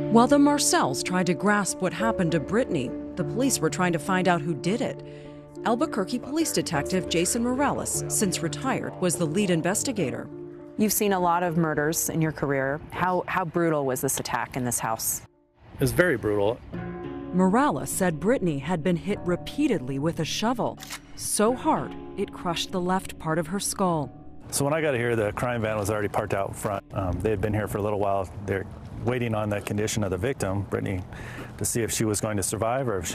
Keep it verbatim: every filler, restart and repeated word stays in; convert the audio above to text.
While the Marcells tried to grasp what happened to Brittany, the police were trying to find out who did it. Albuquerque Police Detective Jason Morales, since retired, was the lead investigator. You've seen a lot of murders in your career. How, how brutal was this attack in this house? It was very brutal. Morales said Brittany had been hit repeatedly with a shovel, so hard it crushed the left part of her skull. So when I got here, the crime van was already parked out front. Um, they had been here for a little while. They're waiting on the condition of the victim, Brittany, to see if she was going to survive or if she